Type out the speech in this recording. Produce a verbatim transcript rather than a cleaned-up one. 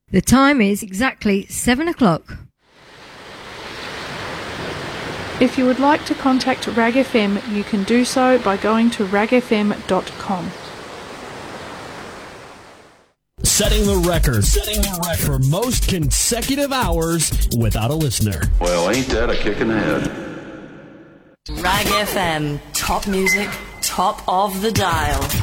The time is exactly seven o'clock. If you would like to contact Rag F M, you can do so by going to rag f m dot com. Setting the record. Setting the record for most consecutive hours without a listener. Well, ain't that a kick in the head? Rag F M, top music, top of the dial.